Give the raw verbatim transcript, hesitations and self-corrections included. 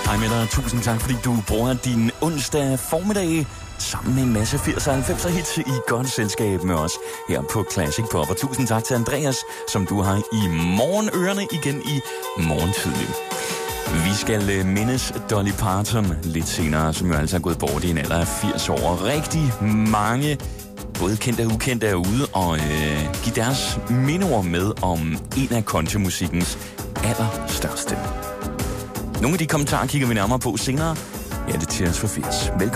Hej med dig, tusind tak, fordi du bruger din onsdag formiddag sammen med en masse firs og halvfemser hits i godt selskab med os her på Classic Pop. Og tusind tak til Andreas, som du har i morgenørerne igen i morgentidlig. Vi skal mindes Dolly Parton lidt senere, som jo altså er gået bort i en alder af firs år. Rigtig mange både kendte og ukendte er ude og øh, give deres mindeord med om en af countrymusikkens allerstørste. Nogle af de kommentarer kigger vi nærmere på senere. Ja, det er Tears for firs. Velkommen.